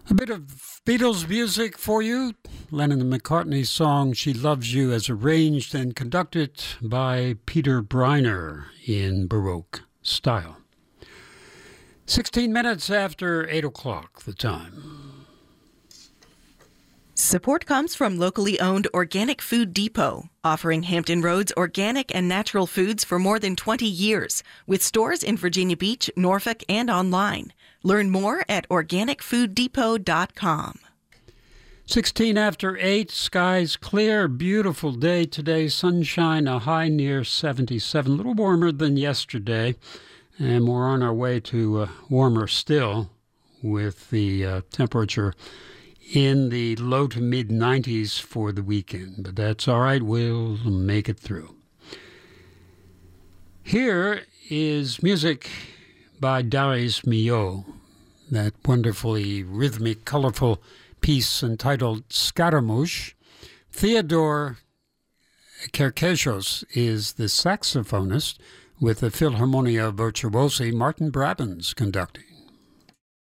A bit of Beatles music for you. Lennon and McCartney's song She Loves You, as arranged and conducted by Peter Briner in Baroque style. 16 minutes after 8 o'clock, the time. Support comes from locally owned Organic Food Depot, offering Hampton Roads organic and natural foods for more than 20 years, with stores in Virginia Beach, Norfolk, and online. Learn more at organicfooddepot.com. 16 after 8, skies clear, beautiful day today, sunshine, a high near 77, a little warmer than yesterday, and we're on our way to warmer still with the temperature in the low to mid 90s for the weekend, but that's all right, we'll make it through. Here is music by Darius Milhaud, that wonderfully rhythmic, colorful piece entitled Scaramouche. Theodore Kerkezos is the saxophonist with the Philharmonia Virtuosi. Martin Brabant's conducting.